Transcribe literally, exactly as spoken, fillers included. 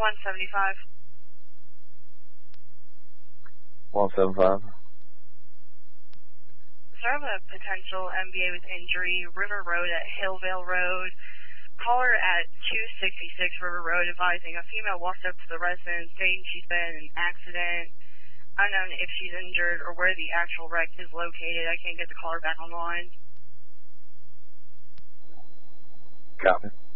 one seventy-five. one seventy-five. So I have a potential M B A with injury, River Road at Hillvale Road. Caller at two sixty-six River Road advising a female walked up to the residence stating she's been in an accident. Unknown if she's injured or where the actual wreck is located. I can't get the caller back on the line. Copy.